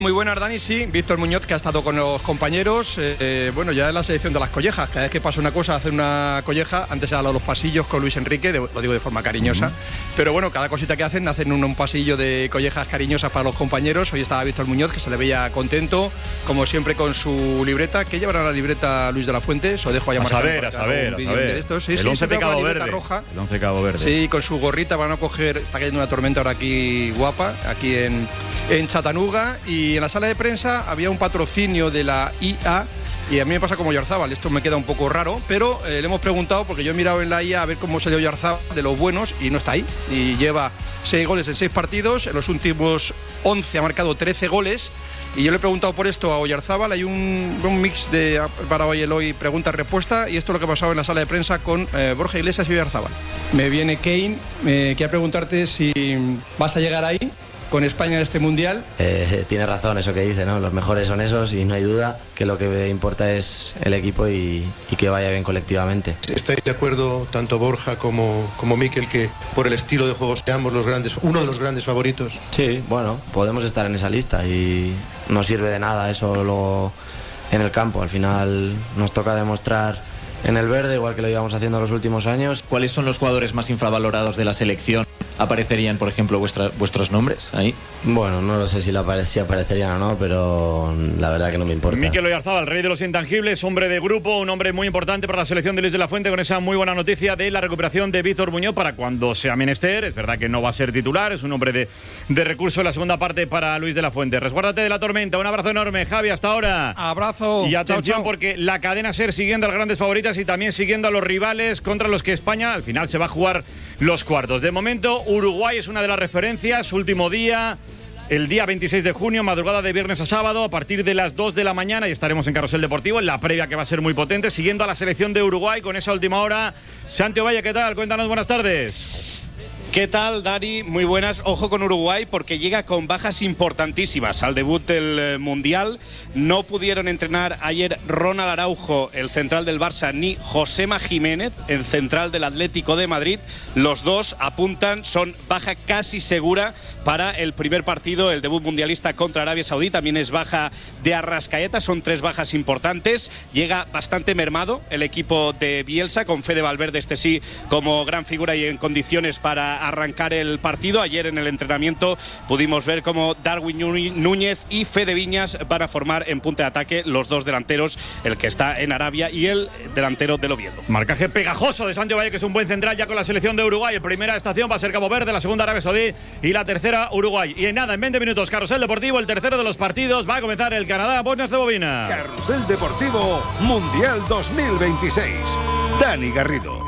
Muy buenas, Dani. Sí, Víctor Muñoz, que ha estado con los compañeros. Bueno, ya es la selección de las collejas. Cada vez que pasa una cosa, hace una colleja. Antes he hablado de los pasillos con Luis Enrique, lo digo de forma cariñosa. Pero bueno, cada cosita que hacen un pasillo de collejas cariñosas para los compañeros. Hoy estaba Víctor Muñoz, que se le veía contento, como siempre, con su libreta. ¿Qué llevará la libreta Luis de la Fuente? Os lo dejo allá marcado. A saber. Sí, el 11 de Cabo Verde. Roja. El 11 de Cabo Verde. Sí, con su gorrita van a coger. Está cayendo una tormenta ahora aquí guapa, aquí en Chattanooga, y en la sala de prensa había un patrocinio de la IA, y a mí me pasa como Oyarzábal, esto me queda un poco raro, pero le hemos preguntado, porque yo he mirado en la IA a ver cómo salió Oyarzábal de los buenos, y no está ahí, y lleva 6 goles en 6 partidos, en los últimos 11 ha marcado 13 goles, y yo le he preguntado por esto a Oyarzábal. Hay un mix para hoy pregunta-respuesta, y esto es lo que ha pasado en la sala de prensa con Borja Iglesias y Oyarzábal. Me viene Kane, quiero preguntarte si vas a llegar ahí con España en este Mundial. Tiene razón eso que dice, ¿no? Los mejores son esos, y no hay duda que lo que importa es el equipo y que vaya bien colectivamente. ¿Estáis de acuerdo, tanto Borja como Mikel, que por el estilo de juego seamos uno de los grandes favoritos? Sí, bueno, podemos estar en esa lista, y no sirve de nada eso luego en el campo. Al final nos toca demostrar en el verde, igual que lo íbamos haciendo los últimos años. ¿Cuáles son los jugadores más infravalorados de la selección? ¿Aparecerían, por ejemplo, vuestros nombres ahí? Bueno, no lo sé si aparecerían o no, pero la verdad que no me importa. Mikel Oyarzábal, rey de los intangibles, hombre de grupo, un hombre muy importante para la selección de Luis de la Fuente, con esa muy buena noticia de la recuperación de Víctor Muñoz para cuando sea menester. Es verdad que no va a ser titular, es un hombre de recurso en la segunda parte para Luis de la Fuente. Resguárdate de la tormenta, un abrazo enorme, Javi, hasta ahora. Abrazo. Y atención, chao. porque la cadena SER siguiendo a las grandes favoritas y también siguiendo a los rivales contra los que España al final se va a jugar los cuartos. De momento, Uruguay es una de las referencias, último día, el día 26 de junio, madrugada de viernes a sábado, a partir de las 2 de la mañana, y estaremos en Carrusel Deportivo, en la previa que va a ser muy potente, siguiendo a la selección de Uruguay con esa última hora. Santi Ovalle, ¿qué tal? Cuéntanos, buenas tardes. ¿Qué tal, Dani? Muy buenas. Ojo con Uruguay, porque llega con bajas importantísimas al debut del Mundial. No pudieron entrenar ayer Ronald Araujo, el central del Barça, ni Josema Jiménez, el central del Atlético de Madrid. Los dos apuntan, son baja casi segura para el primer partido, el debut mundialista contra Arabia Saudí. También es baja de Arrascaeta, son 3 bajas importantes. Llega bastante mermado el equipo de Bielsa, con Fede Valverde, este sí, como gran figura y en condiciones para arrancar el partido. Ayer en el entrenamiento pudimos ver cómo Darwin Núñez y Fede Viñas van a formar en punta de ataque, los dos delanteros, el que está en Arabia y el delantero del Oviedo. Marcaje pegajoso de Santi Ovalle, que es un buen central ya con la selección de Uruguay. La primera estación va a ser Cabo Verde, la segunda Arabia Saudí y la tercera Uruguay. Y en nada, en 20 minutos, Carrusel Deportivo, el tercero de los partidos. Va a comenzar el Canadá-Bosnia-Herzegovina. Carrusel Deportivo Mundial 2026. Dani Garrido.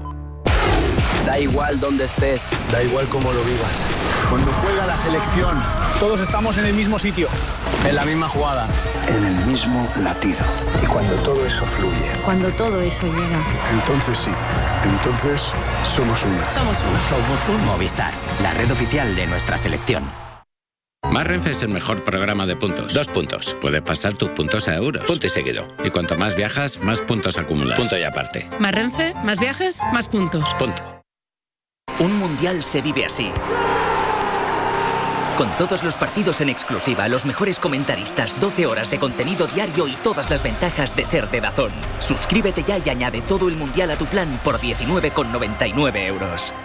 Da igual donde estés, da igual cómo lo vivas. Cuando juega la selección, todos estamos en el mismo sitio, en la misma jugada, en el mismo latido. Y cuando todo eso fluye, cuando todo eso llega, entonces sí, entonces somos una. Somos un Movistar, la red oficial de nuestra selección. Más Renfe es el mejor programa de puntos. 2 puntos. Puedes pasar tus puntos a euros. Punto y seguido. Y cuanto más viajas, más puntos acumulas. Punto y aparte. Más Renfe, más viajes, más puntos. Punto. Un mundial se vive así. Con todos los partidos en exclusiva, los mejores comentaristas, 12 horas de contenido diario y todas las ventajas de ser de DAZN. Suscríbete ya y añade todo el mundial a tu plan por 19,99 €.